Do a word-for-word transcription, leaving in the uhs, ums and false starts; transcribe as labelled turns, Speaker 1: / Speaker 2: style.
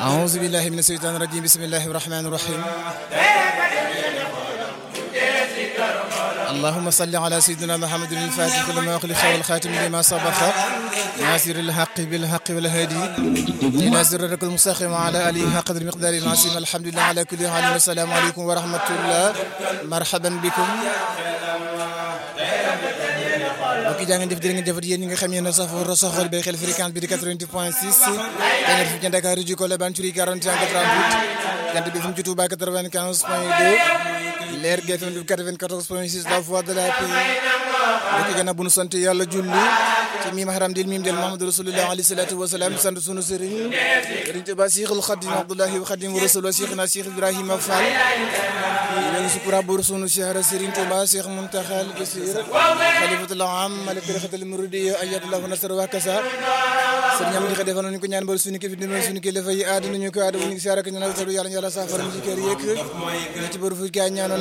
Speaker 1: أعوذ بالله من الشيطان الرجيم بسم الله الرحمن الرحيم اللهم صل على سيدنا محمد الفاتح لما أغلق والخاتم لما سبق ناصر الحق بالحق والهادي إلى صراطك المستقيم وعلى آله حق المقدار العظيم الحمد لله على كل حال والسلام عليكم ورحمة الله مرحبا بكم mbokk yi jaa ngeen def jërë ngeen jëfat yéen ñi nga xam yéen a safoo soxal bay xel fréquence bi di quatre-vingt-dix point six da ngeen fi ci Dakar ji ko la Banchuri quarante et un quatre-vingt-huit jant bi fi mu ci Touba quatre-vingt-quinze point deux leer G F M quatre-vingt-quatorze point six la voix de la paix mbokk yi gannaaw bu nu sant yàlla julli ci miim haram dil miim del Muhammadu Rasulullah alayhi salatu wa salaam sant sunu sëriñ sëriñ Tuubaa Cheikhul Khadim Abdullahi wa Khadim Rasul wa Cheikhna Cheikh Ibrahima Fall ñu sukura bur sunu Cheikh Sëriñ Tuubaa Cheikh Muntaxa Basir Khalifatul Am Malik Tariqatul Muridiyya ayyadallahu nasr wa kasa sëriñ am di ko defal ñu ko ñaan bal suñu kilifa dina suñu kilifa yi aaduna ñu ko aadu ñu siyaare ko ñu na taru yàlla yàlla saafara ci kër yeek ñu ci bër fu gaay ñaan